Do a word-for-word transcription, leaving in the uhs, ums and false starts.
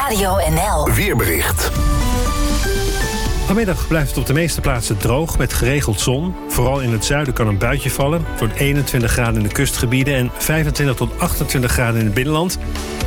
Radio N L. Weerbericht. Vanmiddag blijft het op de meeste plaatsen droog met geregeld zon. Vooral in het zuiden kan een buitje vallen. Het wordt eenentwintig graden in de kustgebieden en vijfentwintig tot achtentwintig graden in het binnenland.